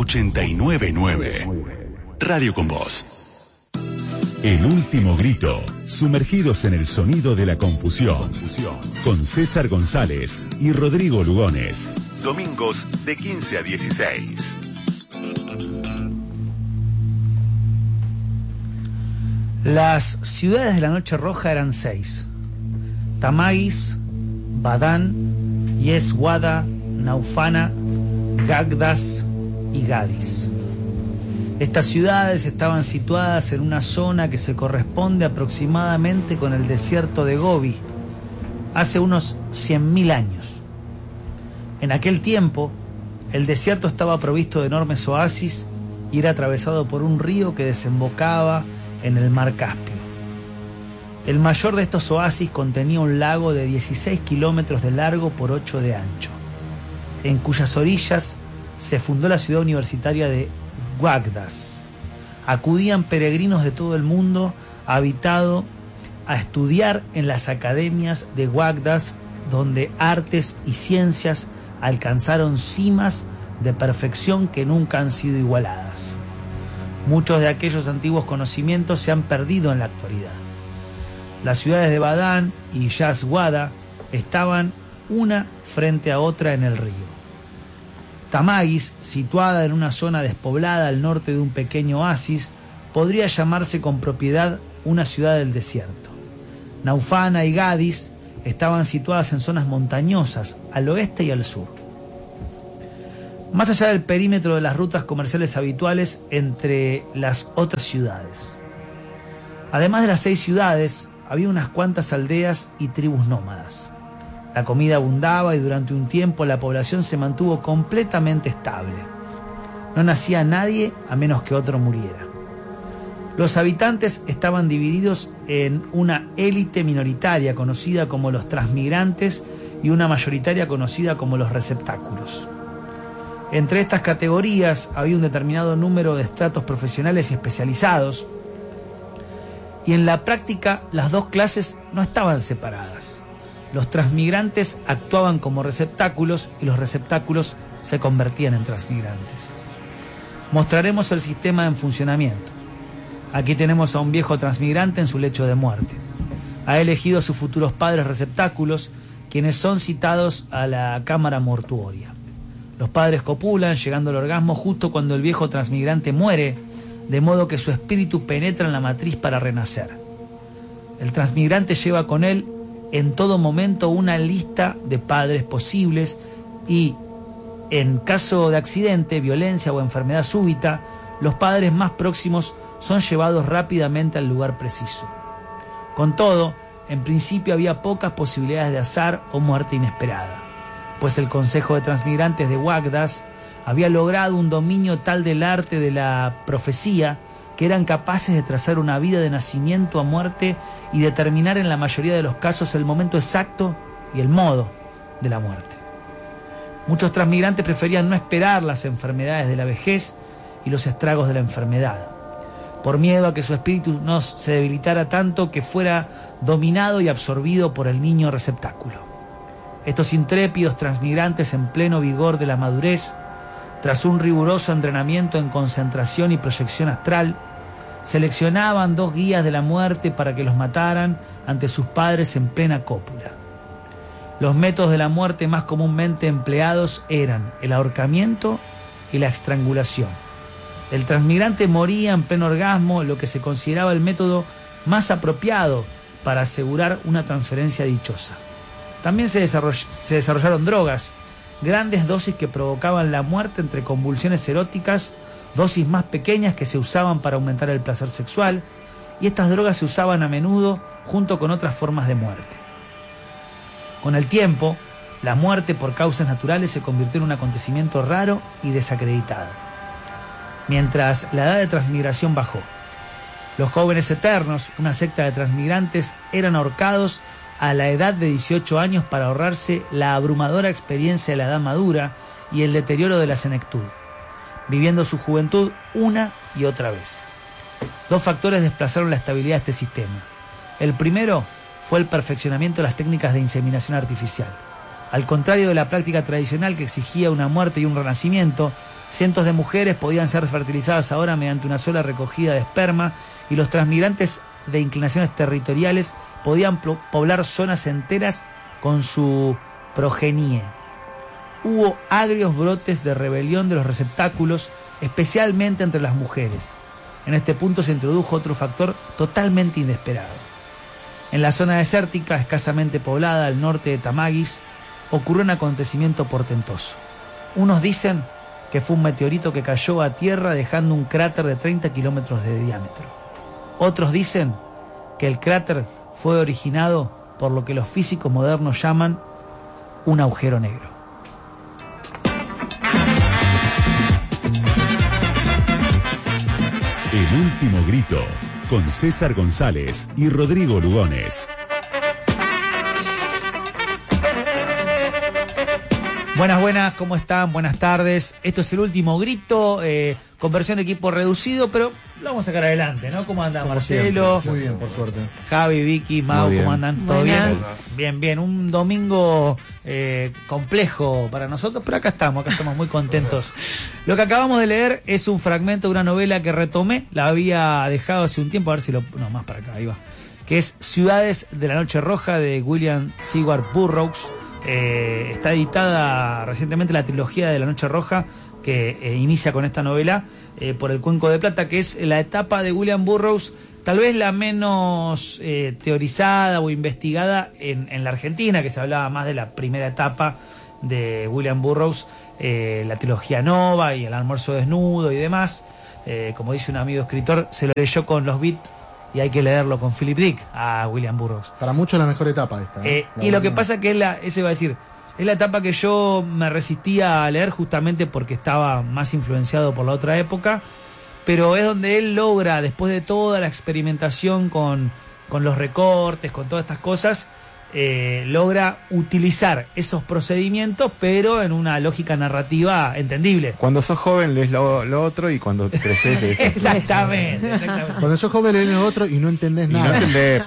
899. Radio con Vos. El último grito, sumergidos en el sonido de la confusión, con César González y Rodrigo Lugones. Domingos de 15 a 16. Las ciudades de la Noche Roja eran 6: Tamagis, Badán, Yeswada, Naufana, Gagdas y Gadis. Estas ciudades estaban situadas en una zona que se corresponde aproximadamente con el desierto de Gobi, hace unos 100.000 años. En aquel tiempo, el desierto estaba provisto de enormes oasis y era atravesado por un río que desembocaba en el mar Caspio. El mayor de estos oasis contenía un lago de 16 kilómetros de largo por 8 de ancho, en cuyas orillas se fundó la ciudad universitaria de Guagdas. Acudían peregrinos de todo el mundo habitado a estudiar en las academias de Guagdas, donde artes y ciencias alcanzaron cimas de perfección que nunca han sido igualadas. Muchos de aquellos antiguos conocimientos se han perdido en la actualidad. Las ciudades de Badán y Yaswada estaban una frente a otra en el río. Tamagis, situada en una zona despoblada al norte de un pequeño oasis, podría llamarse con propiedad una ciudad del desierto. Naufana y Gadis estaban situadas en zonas montañosas al oeste y al sur. Más allá del perímetro de las rutas comerciales habituales entre las otras ciudades. Además de las 6 ciudades, había unas cuantas aldeas y tribus nómadas. La comida abundaba y durante un tiempo la población se mantuvo completamente estable. No nacía nadie a menos que otro muriera. Los habitantes estaban divididos en una élite minoritaria conocida como los transmigrantes y una mayoritaria conocida como los receptáculos. Entre estas categorías había un determinado número de estratos profesionales y especializados, y en la práctica las dos clases no estaban separadas. Los transmigrantes actuaban como receptáculos y los receptáculos se convertían en transmigrantes. Mostraremos el sistema en funcionamiento. Aquí tenemos a un viejo transmigrante en su lecho de muerte. Ha elegido a sus futuros padres receptáculos, quienes son citados a la cámara mortuoria. Los padres copulan, llegando al orgasmo justo cuando el viejo transmigrante muere, de modo que su espíritu penetra en la matriz para renacer. El transmigrante lleva con él en todo momento una lista de padres posibles y, en caso de accidente, violencia o enfermedad súbita, los padres más próximos son llevados rápidamente al lugar preciso. Con todo, en principio había pocas posibilidades de azar o muerte inesperada, pues el Consejo de Transmigrantes de Guagdas había logrado un dominio tal del arte de la profecía que eran capaces de trazar una vida de nacimiento a muerte y determinar en la mayoría de los casos el momento exacto y el modo de la muerte. Muchos transmigrantes preferían no esperar las enfermedades de la vejez y los estragos de la enfermedad, por miedo a que su espíritu no se debilitara tanto que fuera dominado y absorbido por el niño receptáculo. Estos intrépidos transmigrantes en pleno vigor de la madurez, tras un riguroso entrenamiento en concentración y proyección astral, seleccionaban 2 guías de la muerte para que los mataran ante sus padres en plena cópula. Los métodos de la muerte más comúnmente empleados eran el ahorcamiento y la estrangulación. El transmigrante moría en pleno orgasmo, lo que se consideraba el método más apropiado para asegurar una transferencia dichosa. También se desarrollaron drogas, grandes dosis que provocaban la muerte entre convulsiones eróticas, dosis más pequeñas que se usaban para aumentar el placer sexual, y estas drogas se usaban a menudo junto con otras formas de muerte. Con el tiempo, la muerte por causas naturales se convirtió en un acontecimiento raro y desacreditado, mientras la edad de transmigración bajó. Los jóvenes eternos, una secta de transmigrantes, eran ahorcados a la edad de 18 años para ahorrarse la abrumadora experiencia de la edad madura y el deterioro de la senectud, viviendo su juventud una y otra vez. 2 factores desplazaron la estabilidad de este sistema. El primero fue el perfeccionamiento de las técnicas de inseminación artificial. Al contrario de la práctica tradicional que exigía una muerte y un renacimiento, Cientos de mujeres podían ser fertilizadas ahora mediante una sola recogida de esperma, y los transmigrantes de inclinaciones territoriales podían poblar zonas enteras con su progenie. Hubo agrios brotes de rebelión de los receptáculos, especialmente entre las mujeres. En este punto se introdujo otro factor totalmente inesperado. En la zona desértica, escasamente poblada al norte de Tamaguis, ocurrió un acontecimiento portentoso. Unos dicen que fue un meteorito que cayó a tierra dejando un cráter de 30 kilómetros de diámetro. Otros dicen que el cráter fue originado por lo que los físicos modernos llaman un agujero negro. El último grito, con César González y Rodrigo Lugones. Buenas, ¿cómo están? Buenas tardes. Esto es El Último Grito, con versión de equipo reducido, pero lo vamos a sacar adelante, ¿no? ¿Cómo anda Marcelo? Muy bien, por suerte. Javi, Vicky, Mau, ¿cómo andan? ¿Todo Buenas. bien? Un domingo complejo para nosotros, pero acá estamos muy contentos. Lo que acabamos de leer es un fragmento de una novela que retomé, la había dejado hace un tiempo, a ver si lo... No, más para acá, ahí va. Que es Ciudades de la Noche Roja, de William Seward Burroughs. Está editada recientemente la trilogía de La Noche Roja, que inicia con esta novela por el Cuenco de Plata, que es la etapa de William Burroughs, tal vez la menos teorizada o investigada en la Argentina, que se hablaba más de la primera etapa de William Burroughs, la trilogía Nova y El Almuerzo Desnudo y demás. Como dice un amigo escritor, se lo leyó con los Beats y hay que leerlo con Philip Dick a William Burroughs. Para muchos la mejor etapa esta. Y lo que pasa es que eso iba a decir, es la etapa que yo me resistía a leer justamente porque estaba más influenciado por la otra época, pero es donde él logra, después de toda la experimentación con los recortes, con todas estas cosas, logra utilizar esos procedimientos, pero en una lógica narrativa entendible. Cuando sos joven lees lo otro y cuando creces lees Exactamente. Cuando sos joven lees lo otro y no entendés y nada. no entendés,